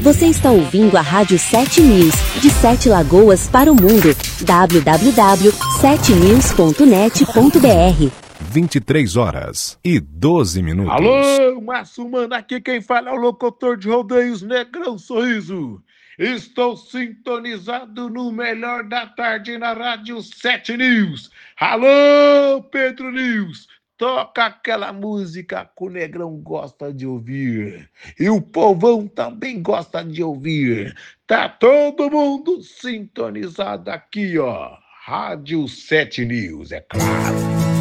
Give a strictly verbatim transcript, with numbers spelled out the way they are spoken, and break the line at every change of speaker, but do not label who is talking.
Você está ouvindo a Rádio sete News, de Sete Lagoas para o mundo. w w w ponto sete news ponto net ponto b r.
vinte e três horas e doze minutos.
Alô, Márcio Mano, aqui quem fala é o locutor de rodeios Negrão Sorriso. Estou sintonizado no melhor da tarde na Rádio sete News. Alô, Pedro News, toca aquela música que o Negrão gosta de ouvir. E o povão também gosta de ouvir. Tá todo mundo sintonizado aqui, ó. Rádio sete News, é claro.